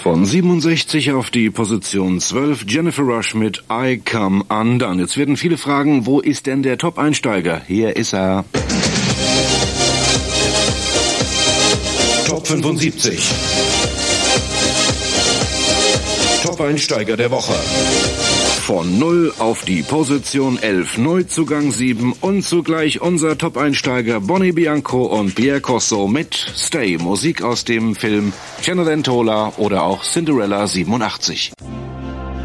Von 67 auf die Position 12, Jennifer Rush mit I Come Undone. Jetzt werden viele fragen, wo ist denn der Top-Einsteiger? Hier ist er. Top 75. Top-Einsteiger der Woche. Von 0 auf die Position 11, Neuzugang 7 und zugleich unser Top-Einsteiger Bonnie Bianco und Pierre Corso mit Stay, Musik aus dem Film Cenerentola oder auch Cinderella 87.